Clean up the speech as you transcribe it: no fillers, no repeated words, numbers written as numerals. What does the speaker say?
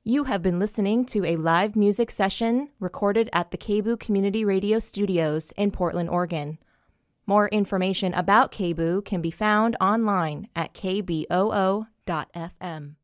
You have been listening to a live music session recorded at the KBOO Community Radio Studios in Portland, Oregon. More information about KBOO can be found online at kboo.fm.